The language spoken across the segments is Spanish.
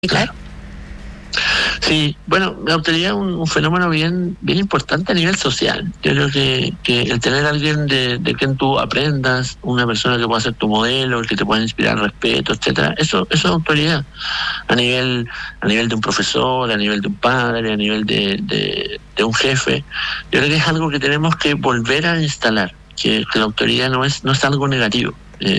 Claro. Sí, bueno, la autoridad es un fenómeno bien importante a nivel social. Yo creo que el tener a alguien de quien tú aprendas, una persona que pueda ser tu modelo, el que te pueda inspirar respeto, etcétera, eso es autoridad a nivel de un profesor, a nivel de un padre, a nivel de un jefe. Yo creo que es algo que tenemos que volver a instalar, que la autoridad no es algo negativo.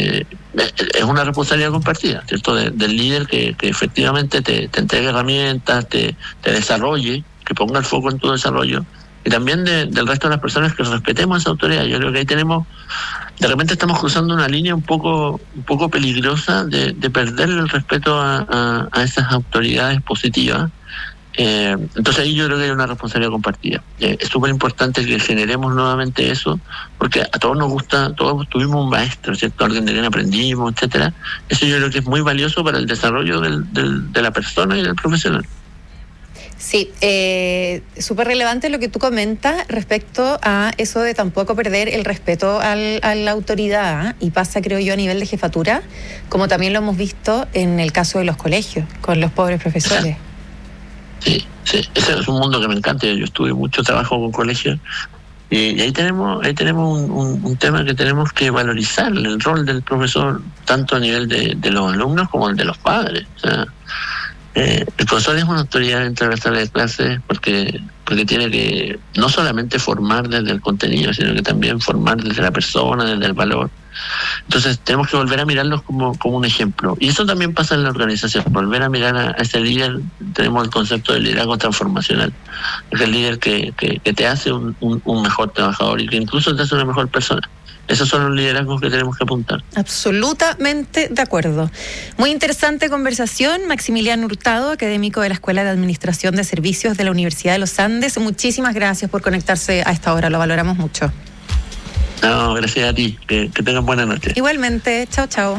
Es una responsabilidad compartida, ¿cierto? Del líder que efectivamente te entregue herramientas, te desarrolle, que ponga el foco en tu desarrollo, y también del resto de las personas que respetemos esa autoridad. Yo creo que ahí de repente estamos cruzando una línea un poco peligrosa de perder el respeto a esas autoridades positivas. Entonces ahí yo creo que hay una responsabilidad compartida. Es súper importante que generemos nuevamente eso, porque a todos nos gusta, todos tuvimos un maestro, ¿cierto? Alguien de quien aprendimos, etcétera. Eso yo creo que es muy valioso para el desarrollo de la persona y del profesional. Sí, súper relevante lo que tú comentas respecto a eso de tampoco perder el respeto a la autoridad, y pasa, creo yo, a nivel de jefatura, como también lo hemos visto en el caso de los colegios, con los pobres profesores. Sí, ese es un mundo que me encanta. Yo estuve mucho trabajo con colegios y ahí tenemos un tema que tenemos que valorizar, el rol del profesor, tanto a nivel de los alumnos como el de los padres. O sea, el profesor es una autoridad dentro de la sala de clases porque tiene que no solamente formar desde el contenido, sino que también formar desde la persona, desde el valor. Entonces tenemos que volver a mirarlos como un ejemplo, y eso también pasa en la organización, volver a mirar a ese líder. Tenemos el concepto de liderazgo transformacional, es el líder que te hace un mejor trabajador y que incluso te hace una mejor persona. Esos son los liderazgos que tenemos que apuntar. Absolutamente de acuerdo. Muy interesante conversación. Maximiliano Hurtado, académico de la Escuela de Administración de Servicios de la Universidad de los Andes. Muchísimas gracias por conectarse a esta hora, lo valoramos mucho. No, gracias a ti. Que tengan buena noche. Igualmente. Chao.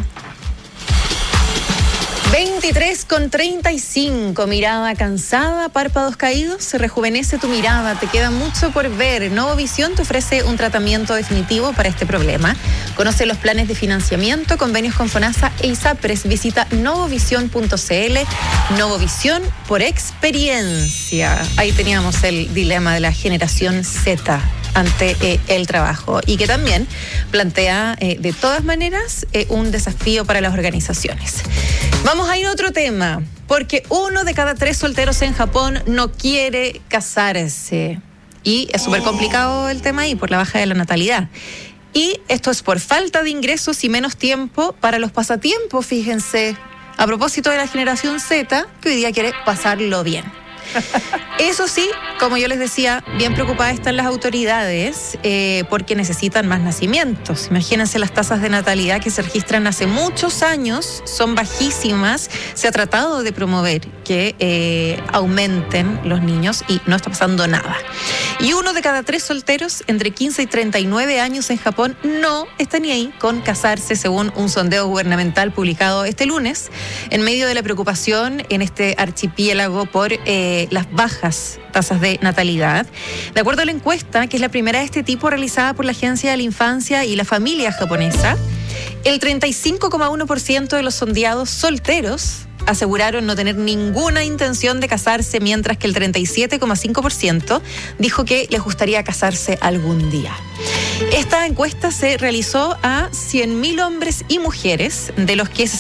23:35, mirada cansada, párpados caídos, se rejuvenece tu mirada, te queda mucho por ver. Novovisión te ofrece un tratamiento definitivo para este problema. Conoce los planes de financiamiento, convenios con FONASA e ISAPRES. Visita novovision.cl. Novovisión por experiencia. Ahí teníamos el dilema de la generación Z ante el trabajo, y que también plantea de todas maneras un desafío para las organizaciones. Vamos a ir a otro tema, porque 1 de cada 3 solteros en Japón no quiere casarse, y es súper complicado el tema ahí por la baja de la natalidad. Y esto es por falta de ingresos y menos tiempo para los pasatiempos, fíjense, a propósito de la generación Z, que hoy día quiere pasarlo bien. Eso sí, como yo les decía, bien preocupadas están las autoridades porque necesitan más nacimientos. Imagínense, las tasas de natalidad que se registran hace muchos años son bajísimas. Se ha tratado de promover que aumenten los niños y no está pasando nada. Y 1 de cada 3 solteros entre 15 y 39 años en Japón no está ni ahí con casarse, según un sondeo gubernamental publicado este lunes, en medio de la preocupación en este archipiélago por las bajas tasas de natalidad. De acuerdo a la encuesta, que es la primera de este tipo realizada por la Agencia de la Infancia y la Familia japonesa, el 35,1% de los sondeados solteros aseguraron no tener ninguna intención de casarse, mientras que el 37,5% dijo que les gustaría casarse algún día. Esta encuesta se realizó a 100.000 hombres y mujeres, de los que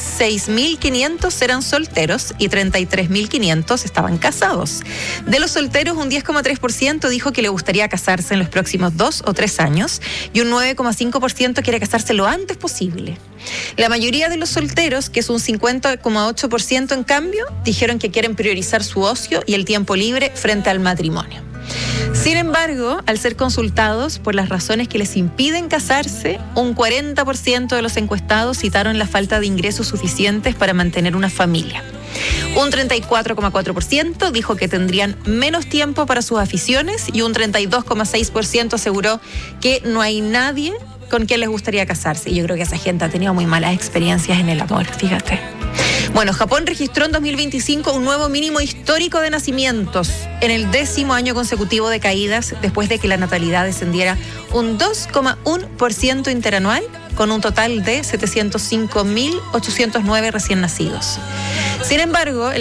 66.500 eran solteros y 33.500 estaban casados. De los solteros, un 10,3% dijo que le gustaría casarse en los próximos 2 o 3 años, y un 9,5% quiere casarse lo antes posible. La mayoría de los solteros, que es un 50,8% en cambio, dijeron que quieren priorizar su ocio y el tiempo libre frente al matrimonio. Sin embargo, al ser consultados por las razones que les impiden casarse, un 40% de los encuestados citaron la falta de ingresos suficientes para mantener una familia. Un 34,4% dijo que tendrían menos tiempo para sus aficiones, y un 32,6% aseguró que no hay nadie con quien les gustaría casarse. Y yo creo que esa gente ha tenido muy malas experiencias en el amor, fíjate. Bueno, Japón registró en 2025 un nuevo mínimo histórico de nacimientos, en el 10º año consecutivo de caídas, después de que la natalidad descendiera un 2,1% interanual, con un total de 705.809 recién nacidos. Sin embargo,